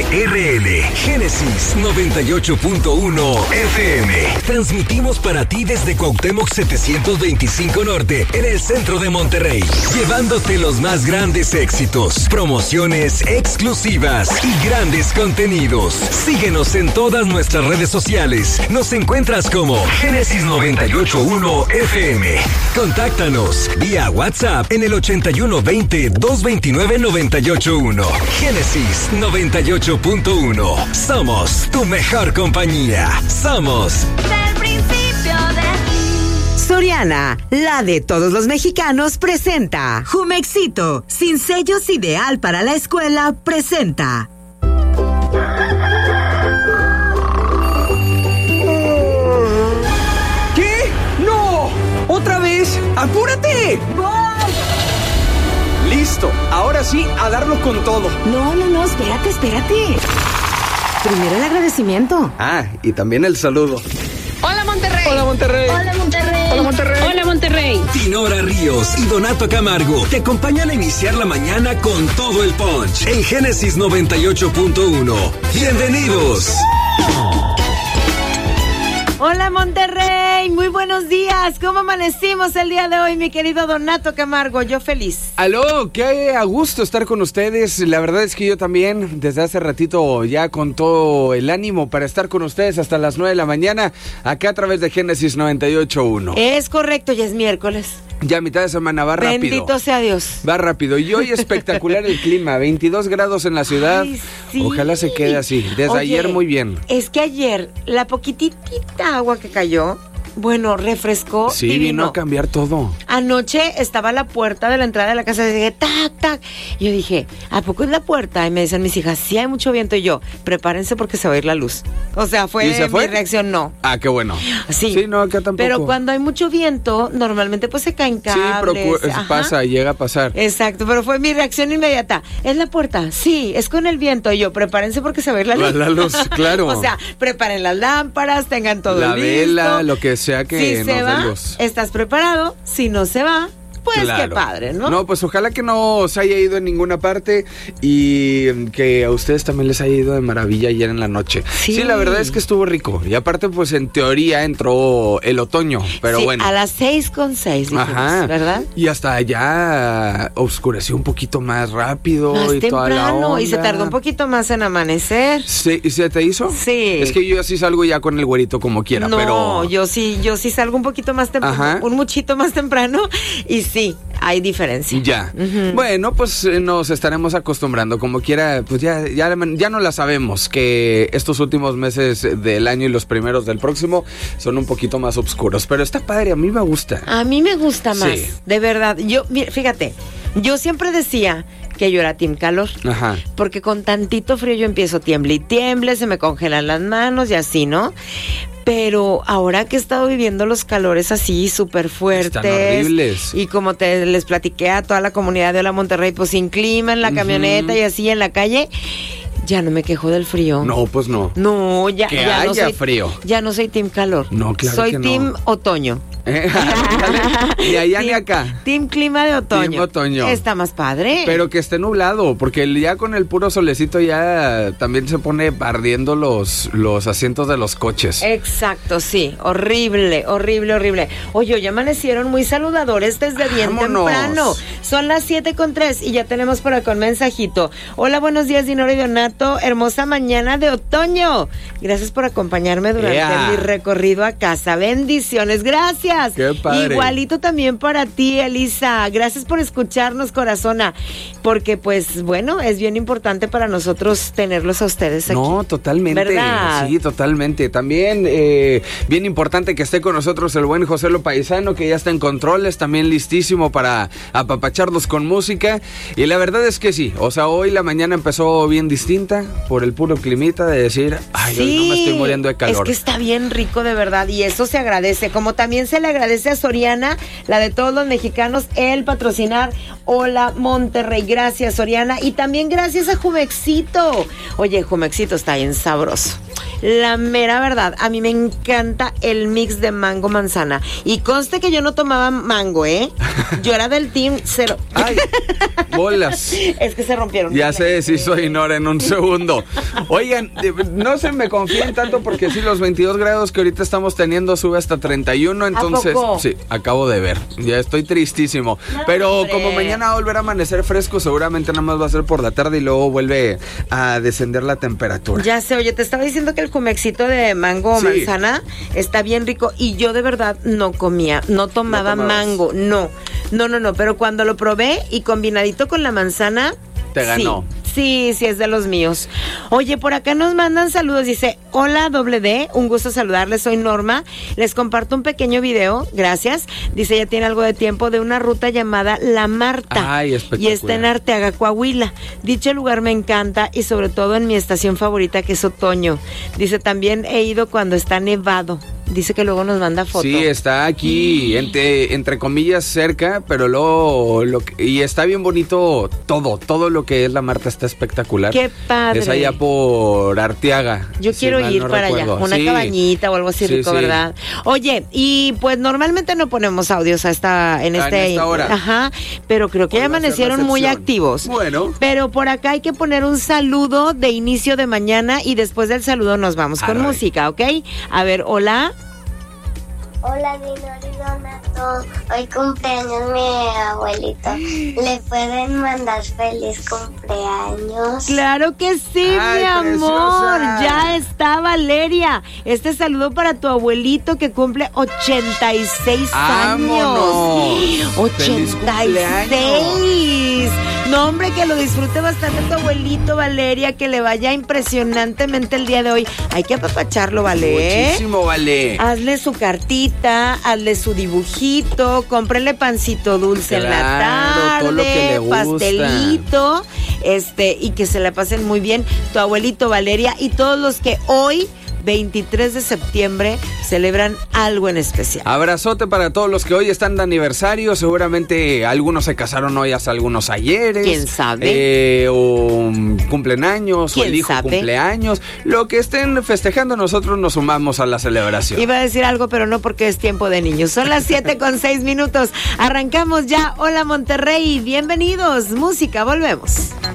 RL, Génesis 98.1 FM. Transmitimos para ti desde Cuauhtémoc 725 Norte, en el centro de Monterrey, llevándote los más grandes éxitos, promociones exclusivas y grandes contenidos. Síguenos en todas nuestras redes sociales. Nos encuentras como Génesis 98.1 FM. Contáctanos vía WhatsApp en el 8120-229-981. Génesis 98.1. Somos tu mejor compañía. Somos del principio de ti. Soriana, la de todos los mexicanos, presenta Jumexito, sin sellos, ideal para la escuela, presenta. ¿Qué? ¡No! ¡Otra vez! ¡Apúrate! Listo, ahora sí, a darlo con todo. No, espérate. Primero el agradecimiento. Ah, y también el saludo. Hola, Monterrey. Hola, Monterrey. Hola, Monterrey. Hola, Monterrey. Hola, Monterrey. Dinora Ríos y Donato Camargo te acompañan a iniciar la mañana con todo el punch en Génesis 98.1. ¡Bienvenidos! Hola, Monterrey, muy buenos días. ¿Cómo amanecimos el día de hoy, mi querido Donato Camargo? Yo feliz. Aló, qué a gusto estar con ustedes. La verdad es que yo también, desde hace ratito, ya con todo el ánimo para estar con ustedes hasta las 9 de la mañana, acá a través de Génesis 98.1. Es correcto, ya es miércoles. Ya mitad de semana, va rápido. Bendito sea Dios. Va rápido. Y hoy espectacular el clima, 22 grados en la ciudad. Ay, sí. Ojalá se quede así. Desde Oye, ayer muy bien. Es que ayer, la poquitita agua que cayó, bueno, refrescó. Sí, divino. vino a cambiar todo. Anoche estaba a la puerta de la entrada de la casa y dije, tac. Y yo dije, ¿a poco es la puerta? Y me dicen mis hijas, sí hay mucho viento. Y yo, prepárense porque se va a ir la luz. O sea, ¿Y se fue? mi reacción, no. Ah, qué bueno. Sí. Sí, no, acá tampoco. Pero cuando hay mucho viento, normalmente pues se caen cables. Sí, pasa, llega a pasar. Exacto, pero fue mi reacción inmediata. ¿Es la puerta? Sí, es con el viento. Y yo, prepárense porque se va a ir la luz. La luz, claro. O sea, preparen las lámparas, tengan todo la listo. Vela, lo que sea que si nos se dé va, luz. estás preparado. Si no se va, pues claro. qué padre, ¿no? No, pues ojalá que no se haya ido en ninguna parte y que a ustedes también les haya ido de maravilla ayer en la noche. Sí, la verdad es que estuvo rico. Y aparte, pues en teoría entró el otoño, pero sí, bueno. a las 6:06, Ajá. ¿verdad? Y hasta allá oscureció un poquito más rápido Más y toda la temprano, onda. y se tardó un poquito más en amanecer. Sí, ¿y se te hizo? Sí. Es que yo así salgo ya con el güerito como quiera, No, pero... yo sí salgo un poquito más temprano, Ajá. un muchito más temprano, y sí, hay diferencia. Ya. Bueno, pues nos estaremos acostumbrando. Como quiera, pues ya no la sabemos, que estos últimos meses del año y los primeros del próximo son un poquito más oscuros. Pero está padre, a mí me gusta. A mí me gusta más, Sí. de verdad. Mira, fíjate, yo siempre decía que yo era team calor. Ajá. Porque con tantito frío yo empiezo tiemble y tiemble, se me congelan las manos y así, ¿no? Pero ahora que he estado viviendo los calores así súper fuertes. Están horribles. Y como les platiqué a toda la comunidad de Hola Monterrey, pues sin clima en la camioneta y así en la calle, ya no me quejo del frío. No, pues no. No, ya Que no haya soy frío. Ya no soy team calor. No, claro soy que no. team otoño. Ni allá ni acá. Team clima de otoño. Team otoño. Está más padre. Pero que esté nublado, porque ya con el puro solecito ya también se pone ardiendo los asientos de los coches. Exacto, sí. Horrible. Oye, ya amanecieron muy saludadores desde bien Vámonos. temprano. Son las 7:03 y ya tenemos por acá un mensajito. Hola, buenos días, Dinora y Donato. Hermosa mañana de otoño. Gracias por acompañarme durante mi recorrido a casa. Bendiciones. Gracias. Qué padre. Igualito también para ti, Elisa. Gracias por escucharnos, corazona. Porque, pues, bueno, es bien importante para nosotros tenerlos a ustedes aquí. No, totalmente. ¿Verdad? Sí, totalmente. También bien importante que esté con nosotros el buen José Lo Paisano, que ya está en controles, también listísimo para apapacharlos con música. Y la verdad es que sí, o sea, hoy la mañana empezó bien distinta por el puro climita de decir, ay, hoy no me estoy muriendo de calor. Es que está bien rico de verdad y eso se agradece, como también se le agradece a Soriana, la de todos los mexicanos, el patrocinar Hola Monterrey. Gracias, Soriana, y también gracias a Jumexito. Oye, Jumexito está bien sabroso. la mera verdad, a mí me encanta el mix de mango manzana. Y conste que yo no tomaba mango, ¿eh? Yo era del team cero. ¡Ay! ¡Bolas! Es que se rompieron. Ya sé, sí soy Nora en un segundo. Oigan, no se me confíen tanto porque sí, los 22 grados que ahorita estamos teniendo sube hasta 31, entonces... ¿A poco? Sí, acabo de ver. Ya estoy tristísimo. No, pero hombre. como mañana va a volver a amanecer fresco, seguramente nada más va a ser por la tarde y luego vuelve a descender la temperatura. Ya sé, oye, te estaba diciendo que el jumexito de mango o Sí. manzana está bien rico y yo de verdad no comía, no tomaba ¿No tomabas? mango, no, pero cuando lo probé y combinadito con la manzana, Te ganó. Sí, es de los míos. Oye, por acá nos mandan saludos. Dice, hola WD, un gusto saludarles, soy Norma. Les comparto un pequeño video, gracias. Dice, ya tiene algo de tiempo, de una ruta llamada La Marta. Ay, Y espectacular. está en Arteaga, Coahuila. Dicho lugar me encanta y sobre todo en mi estación favorita, que es otoño. Dice, también he ido cuando está nevado. Dice que luego nos manda fotos. Sí, está aquí, entre comillas, cerca, pero luego, y está bien bonito todo lo que es La Marta está espectacular. ¡Qué padre! Es allá por Arteaga. Yo si quiero mal ir no para allá, recuerdo. una Sí. cabañita o algo así Sí, rico, sí. ¿verdad? Oye, y pues normalmente no ponemos audios en esta hora. Ajá, pero creo que Hoy ya va a ser la amanecieron muy excepción. activos. Bueno. Pero por acá hay que poner un saludo de inicio de mañana y después del saludo nos vamos con Arre. música, ¿ok? A ver, hola. Hola, Dinor y Donato. Hoy cumpleaños mi abuelito. ¿Le pueden mandar feliz cumpleaños? Claro que sí, Ay, mi amor. preciosa. Ya está Valeria. Este saludo para tu abuelito que cumple 86 ¡Vámonos! años. ¡Feliz 86. No, hombre, que lo disfrute bastante tu abuelito, Valeria, que le vaya impresionantemente el día de hoy. Hay que apapacharlo, ¿vale? Muchísimo, vale. Hazle su cartita, hazle su dibujito, cómprenle pancito dulce en la Claro, tarde, todo lo que le gusta. pastelito, y que se la pasen muy bien tu abuelito Valeria y todos los que hoy 23 de septiembre celebran algo en especial. Abrazote para todos los que hoy están de aniversario. Seguramente algunos se casaron hoy, hasta algunos ayeres. ¿Quién sabe? O cumplen años, o ¿Quién el hijo sabe? cumpleaños. Lo que estén festejando, nosotros nos sumamos a la celebración. Iba a decir algo, pero no, porque es tiempo de niños. Son las 7:06. Arrancamos ya. Hola Monterrey, bienvenidos. Música, volvemos.